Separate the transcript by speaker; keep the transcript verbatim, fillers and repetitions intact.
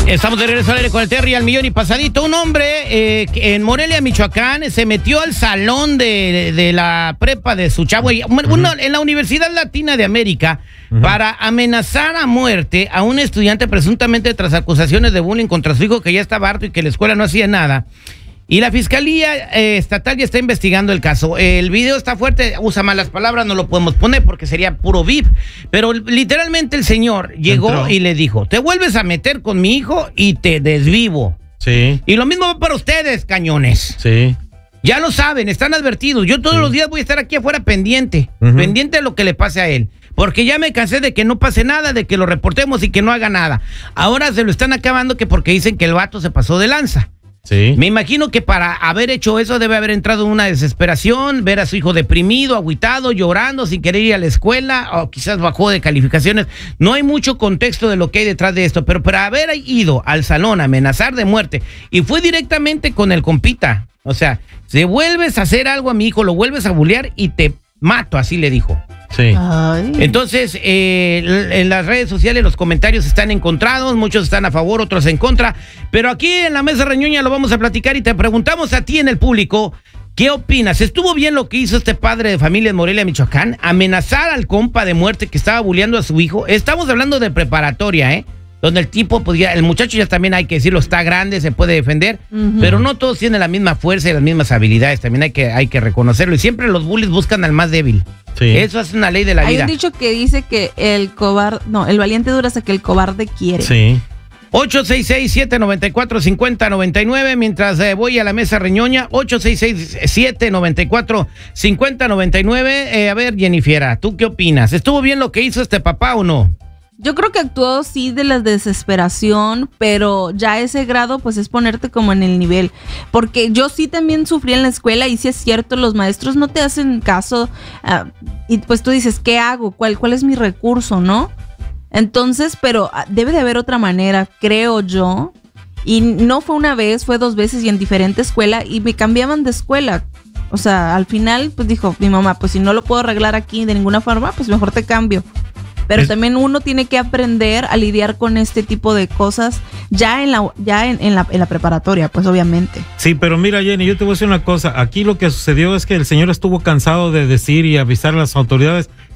Speaker 1: Estamos de regreso al aire con el Terry al millón y pasadito. Un hombre eh, en Morelia, Michoacán, se metió al salón de, de la prepa de su chavo, uh-huh. una, en la Universidad Latina de América, uh-huh. para amenazar a muerte a un estudiante presuntamente tras acusaciones de bullying contra su hijo, que ya estaba harto y que la escuela no hacía nada. Y la Fiscalía eh, Estatal ya está investigando el caso. El video está fuerte, usa malas palabras, no lo podemos poner porque sería puro V I P. Pero literalmente el señor llegó Entró. y le dijo, te vuelves a meter con mi hijo y te desvivo.
Speaker 2: Sí.
Speaker 1: Y lo mismo va para ustedes, cañones.
Speaker 2: Sí.
Speaker 1: Ya lo saben, están advertidos. Yo todos sí. los días voy a estar aquí afuera pendiente, uh-huh. pendiente de lo que le pase a él. Porque ya me cansé de que no pase nada, de que lo reportemos y que no haga nada. Ahora se lo están acabando que porque dicen que el vato se pasó de lanza.
Speaker 2: Sí.
Speaker 1: Me imagino que para haber hecho eso debe haber entrado en una desesperación, ver a su hijo deprimido, agüitado, llorando, sin querer ir a la escuela, o quizás bajó de calificaciones. No hay mucho contexto de lo que hay detrás de esto, pero para haber ido al salón a amenazar de muerte, y fue directamente con el compita, o sea, si vuelves a hacer algo a mi hijo, lo vuelves a bullear y te mato, así le dijo.
Speaker 2: Sí.
Speaker 1: Ay. Entonces, eh, en las redes sociales los comentarios están encontrados, muchos están a favor, otros en contra, pero aquí en la mesa reñoña lo vamos a platicar y te preguntamos a ti en el público, ¿qué opinas? ¿Estuvo bien lo que hizo este padre de familia en Morelia, Michoacán? Amenazar al compa de muerte que estaba bulleando a su hijo. Estamos hablando de preparatoria, ¿eh? Donde el tipo podía, el muchacho ya también hay que decirlo, está grande, se puede defender, uh-huh. pero no todos tienen la misma fuerza y las mismas habilidades, también hay que, hay que reconocerlo, y siempre los bullies buscan al más débil. Sí. Eso es una ley de la
Speaker 3: hay
Speaker 1: vida.
Speaker 3: Hay un dicho que dice que el cobarde, no, el valiente dura hasta que el cobarde quiere.
Speaker 2: Sí.
Speaker 1: ocho seis seis, siete nueve cuatro, cinco cero nueve nueve, mientras eh, voy a la mesa reñoña, ocho seis seis, siete nueve cuatro, cinco cero nueve nueve. Eh, a ver, Jennifer, ¿tú qué opinas? ¿Estuvo bien lo que hizo este papá o no?
Speaker 3: Yo creo que actuó sí de la desesperación, pero ya a ese grado pues es ponerte como en el nivel, porque yo sí también sufrí en la escuela y sí es cierto, los maestros no te hacen caso uh, y pues tú dices, ¿qué hago? ¿Cuál, cuál es mi recurso, no? Entonces, pero uh, debe de haber otra manera, creo yo, y no fue una vez, fue dos veces y en diferente escuela y me cambiaban de escuela. O sea, al final pues dijo mi mamá, pues si no lo puedo arreglar aquí de ninguna forma, pues mejor te cambio. Pero es... también uno tiene que aprender a lidiar con este tipo de cosas ya en la ya en, en la en la preparatoria, pues obviamente.
Speaker 2: Sí, pero mira, Jenny, yo te voy a decir una cosa. Aquí lo que sucedió es que el señor estuvo cansado de decir y avisar a las autoridades